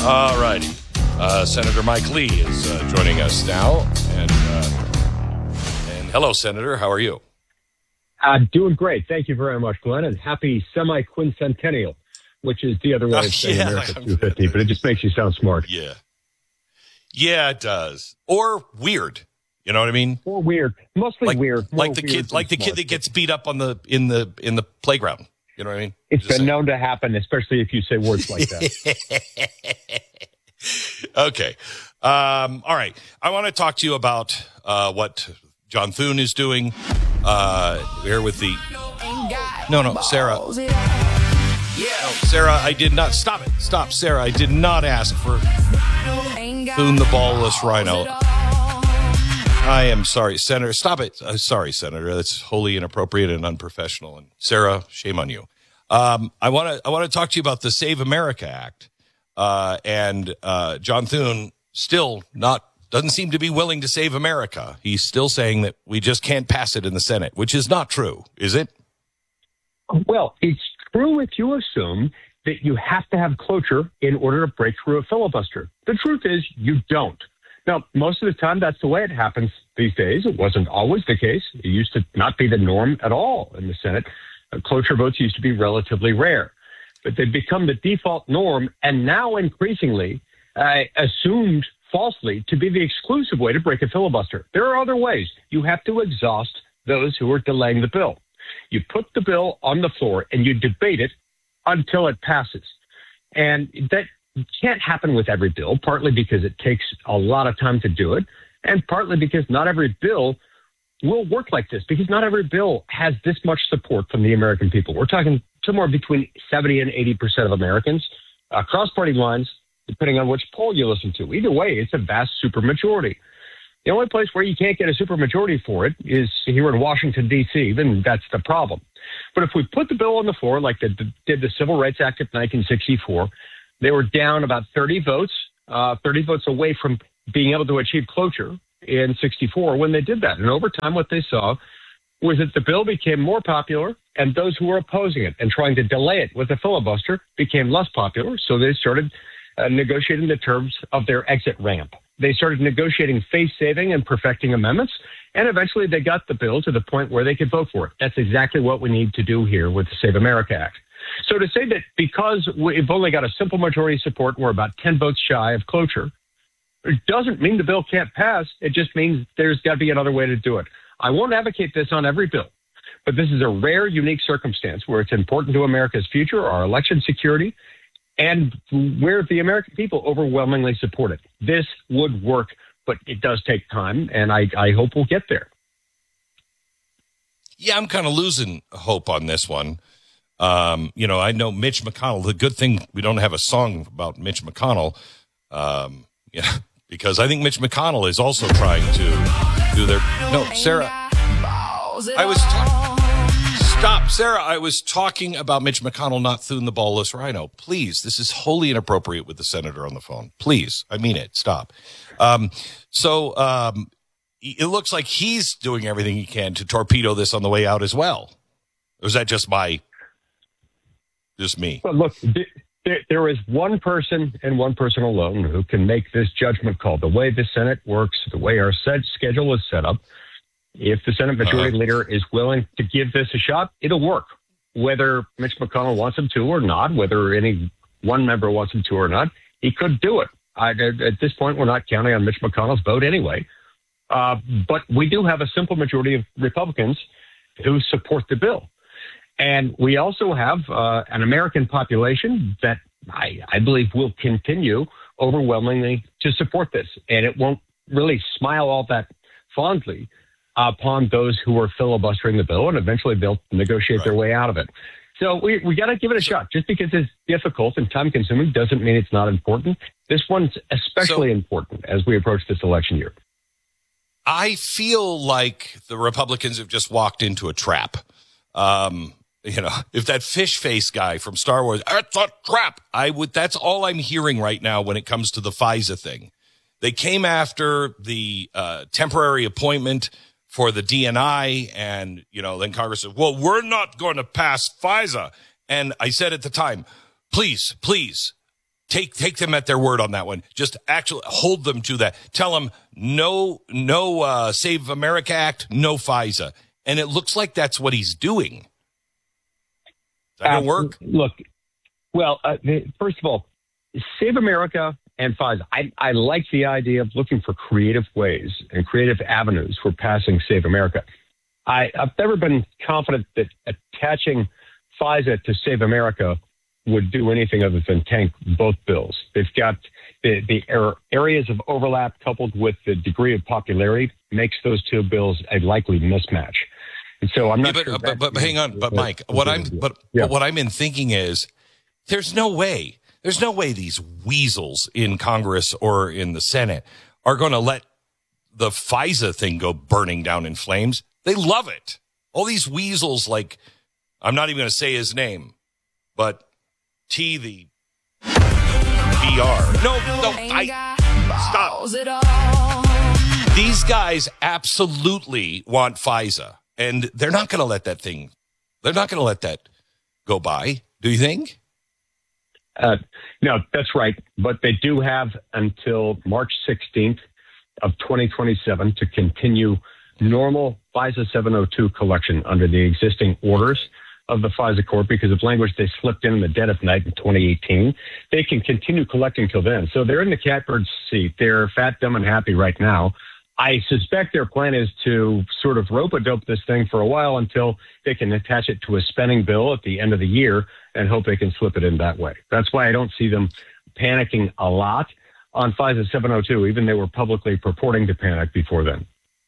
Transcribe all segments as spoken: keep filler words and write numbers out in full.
All righty. Uh, Senator Mike Lee is uh, joining us now. And, uh, and hello, Senator. How are you? Uh, doing great. Thank you very much, Glenn. And happy semi-quincentennial, which is the other way Uh, of saying yeah, America two fifty, but it just makes you sound smart. Yeah. Yeah, it does. Or weird. You know what I mean? Or weird. Mostly like, weird. More Like the weird kid, than like the smart. kid that gets beat up on the in the in the playground. You know what I mean? It's Just been saying. known to happen, especially if you say words like that. Okay. Um, all right. I want to talk to you about uh, what John Thune is doing uh, here with the. No, no, Sarah. No, Sarah, I did not. Stop it. Stop, Sarah. I did not ask for Thune the ballless rhino. I am sorry, Senator. Stop it. Uh, sorry, Senator. That's wholly inappropriate and unprofessional. And Sarah, shame on you. Um, I want to I want to talk to you about the Save America Act. Uh, and uh, John Thune still not doesn't seem to be willing to save America. He's still saying that we just can't pass it in the Senate, which is not true, is it? Well, it's true if you assume that you have to have cloture in order to break through a filibuster. The truth is you don't. Now, most of the time, that's the way it happens these days. It wasn't always the case. It used to not be the norm at all in the Senate. Uh, cloture votes used to be relatively rare. But they've become the default norm and now increasingly uh, assumed falsely to be the exclusive way to break a filibuster. There are other ways. You have to exhaust those who are delaying the bill. You put the bill on the floor and you debate it until it passes. And that can't happen with every bill, partly because it takes a lot of time to do it, and partly because not every bill will work like this, because not every bill has this much support from the American people. We're talking somewhere between seventy and eighty percent of Americans across party lines, depending on which poll you listen to. Either way, it's a vast supermajority. The only place where you can't get a supermajority for it is here in Washington, D C, then that's the problem. But if we put the bill on the floor like they did the Civil Rights Act of nineteen sixty-four, they were down about thirty votes, uh, thirty votes away from being able to achieve cloture in sixty-four when they did that. And over time, what they saw was that the bill became more popular, and those who were opposing it and trying to delay it with a filibuster became less popular. So they started uh, negotiating the terms of their exit ramp. They started negotiating face-saving and perfecting amendments, and eventually they got the bill to the point where they could vote for it. That's exactly what we need to do here with the Save America Act. So to say that because we've only got a simple majority support, we're about ten votes shy of cloture, it doesn't mean the bill can't pass. It just means there's got to be another way to do it. I won't advocate this on every bill, but this is a rare, unique circumstance where it's important to America's future, our election security, and where the American people overwhelmingly support it. This would work, but it does take time, and I, I hope we'll get there. Yeah, I'm kind of losing hope on this one. Um, you know, I know Mitch McConnell. The good thing we don't have a song about Mitch McConnell, um, yeah, because I think Mitch McConnell is also trying to do their. No, Sarah, I was talking. Stop, Sarah. I was talking about Mitch McConnell, not Thune the ballless rhino. Please, this is wholly inappropriate with the senator on the phone. Please, I mean it. Stop. Um, so um, it looks like he's doing everything he can to torpedo this on the way out as well. Or is that just my? Just me. Well, look, there, there is one person and one person alone who can make this judgment call. The way the Senate works, the way our set schedule is set up, if the Senate Majority uh-huh. Leader is willing to give this a shot, it'll work. Whether Mitch McConnell wants him to or not, whether any one member wants him to or not, he could do it. I, at this point, we're not counting on Mitch McConnell's vote anyway. Uh, but we do have a simple majority of Republicans who support the bill. And we also have uh, an American population that I, I believe will continue overwhelmingly to support this. And it won't really smile all that fondly upon those who are filibustering the bill, and eventually they'll negotiate right. their way out of it. So we we got to give it a shot. Just because it's difficult and time-consuming doesn't mean it's not important. This one's especially so, important as we approach this election year. I feel like the Republicans have just walked into a trap. Um You know, if that fish face guy from Star Wars, that's a trap. I would. That's all I'm hearing right now when it comes to the FISA thing. They came after the uh, temporary appointment for the D N I, and you know, then Congress said, "Well, we're not going to pass FISA." And I said at the time, "Please, please, take take them at their word on that one. Just actually hold them to that. Tell them no, no uh, Save America Act, no FISA. And it looks like that's what he's doing. Is that going to work? Look, well, uh, first of all, Save America and FISA. I, I like the idea of looking for creative ways and creative avenues for passing Save America. I, I've never been confident that attaching FISA to Save America would do anything other than tank both bills. They've got the, the areas of overlap coupled with the degree of popularity makes those two bills a likely mismatch. And so I'm not yeah, but, sure. But, but, but hang on, but Mike, what I'm but, yeah. but what I'm in thinking is there's no way, there's no way these weasels in Congress or in the Senate are going to let the FISA thing go burning down in flames. They love it. All these weasels, like, I'm not even going to say his name, but T the B R. No, no, I stop. These guys absolutely want FISA, and they're not going to let that thing, they're not going to let that go by. Do you think? Uh, no, that's right. But they do have until March sixteenth of twenty twenty-seven to continue normal FISA seven oh two collection under the existing orders of the FISA court because of language they slipped in in the dead of night in twenty eighteen. They can continue collecting till then. So they're in the catbird seat. They're fat, dumb, and happy right now. I suspect their plan is to sort of rope-a-dope this thing for a while until they can attach it to a spending bill at the end of the year and hope they can slip it in that way. That's why I don't see them panicking a lot on FISA seven oh two, even they were publicly purporting to panic before then.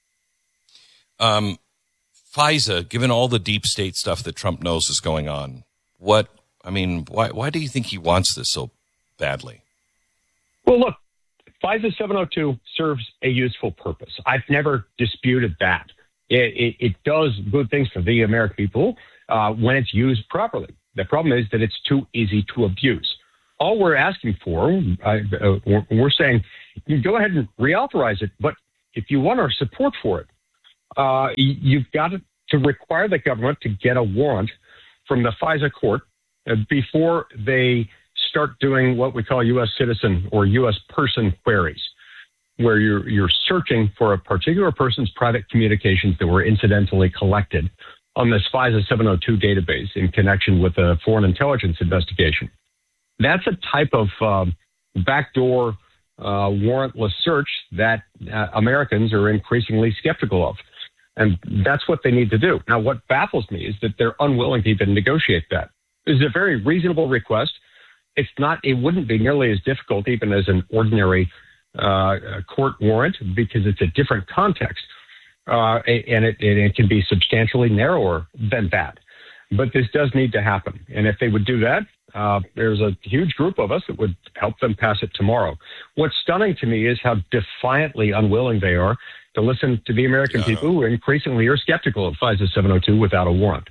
Um, FISA, given all the deep state stuff that Trump knows is going on, what, I mean, why, why do you think he wants this so badly? Well, look, FISA seven oh two serves a useful purpose. I've never disputed that. It, it, it does good things for the American people uh, when it's used properly. The problem is that it's too easy to abuse. All we're asking for, uh, uh, we're, we're saying, you go ahead and reauthorize it, but if you want our support for it, uh, you've got to require the government to get a warrant from the FISA court uh, before they start doing what we call U S citizen or U S person queries, where you're you're searching for a particular person's private communications that were incidentally collected on this FISA seven oh two database in connection with a foreign intelligence investigation. That's a type of um, backdoor uh, warrantless search that uh, Americans are increasingly skeptical of. And that's what they need to do. Now, what baffles me is that they're unwilling to even negotiate that. This is a very reasonable request. It's not, it wouldn't be nearly as difficult even as an ordinary uh, court warrant because it's a different context. Uh, and, it, and it can be substantially narrower than that. But this does need to happen. And if they would do that, uh, there's a huge group of us that would help them pass it tomorrow. What's stunning to me is how defiantly unwilling they are to listen to the American yeah. people who increasingly are skeptical of FISA seven oh two without a warrant.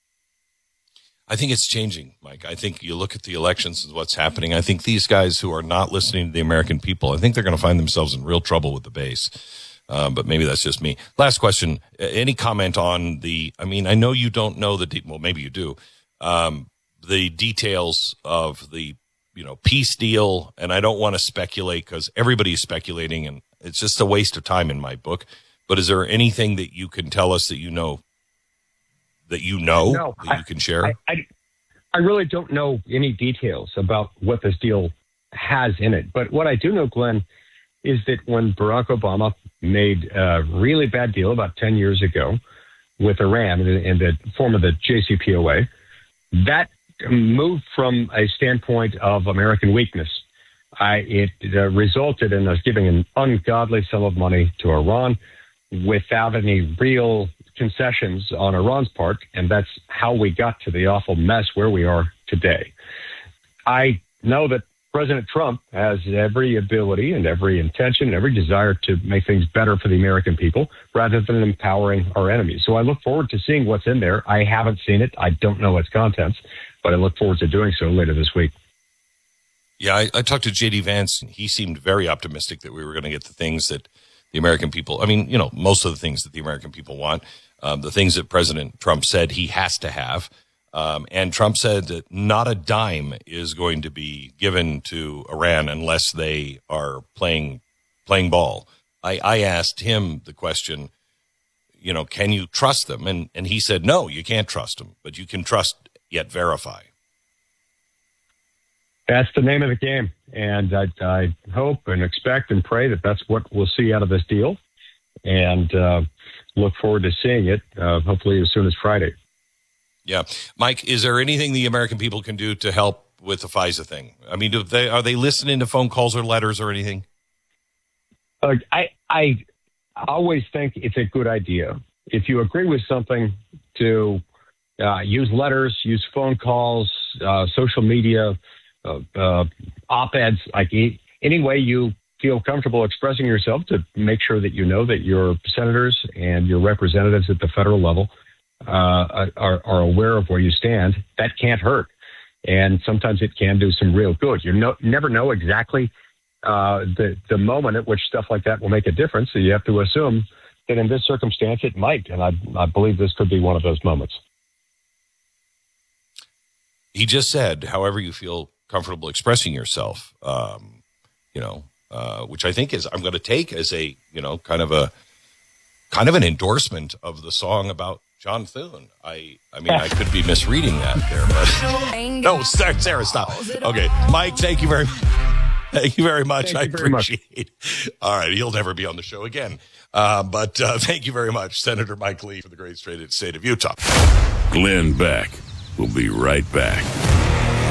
I think it's changing, Mike. I think you look at the elections and what's happening. I think these guys who are not listening to the American people, I think they're going to find themselves in real trouble with the base. Um, but maybe that's just me. Last question. Any comment on the, I mean, I know you don't know the, de- well, maybe you do, um, the details of the, you know, peace deal. And I don't want to speculate because everybody's speculating and it's just a waste of time in my book. But is there anything that you can tell us that you know, that you know, no, that I, you can share? I, I, I really don't know any details about what this deal has in it. But what I do know, Glenn, is that when Barack Obama made a really bad deal about ten years ago with Iran in, in the form of the J C P O A, that moved from a standpoint of American weakness. I, it uh, resulted in us giving an ungodly sum of money to Iran without any real concessions on Iran's part, and that's how we got to the awful mess where we are today. I know that President Trump has every ability and every intention and every desire to make things better for the American people rather than empowering our enemies. So I look forward to seeing what's in there. I haven't seen it. I don't know its contents, but I look forward to doing so later this week. Yeah, I, I talked to J D Vance, and he seemed very optimistic that we were going to get the things that the American people, I mean, you know, most of the things that the American people want, um, the things that President Trump said he has to have. Um, and Trump said that not a dime is going to be given to Iran unless they are playing playing ball. I, I asked him the question, you know, can you trust them? And and he said, no, you can't trust them, but you can trust yet verify. That's the name of the game. And I, I hope and expect and pray that that's what we'll see out of this deal. And uh, look forward to seeing it, uh, hopefully as soon as Friday. Yeah. Mike, is there anything the American people can do to help with the FISA thing? I mean, do they, are they listening to phone calls or letters or anything? Uh, I, I always think it's a good idea. If you agree with something, to uh, use letters, use phone calls, uh, social media, uh, uh, op-eds, like any way you feel comfortable expressing yourself to make sure that you know that your senators and your representatives at the federal level Uh, are, are aware of where you stand. That can't hurt. And sometimes it can do some real good. You no, never know exactly uh, the, the moment at which stuff like that will make a difference. So you have to assume that in this circumstance it might. And I, I believe this could be one of those moments. He just said, however you feel comfortable expressing yourself, um, you know, uh, which I think is, I'm going to take as a, you know, kind of a, kind of an endorsement of the song about John Thune. I I mean, I could be misreading that there, but no, Sarah, Sarah, stop. Okay, Mike, thank you very much. Thank you very much. Thank I you very appreciate it. All right, he'll never be on the show again. Uh, but uh, thank you very much, Senator Mike Lee, for the great state of Utah. Glenn Beck will be right back.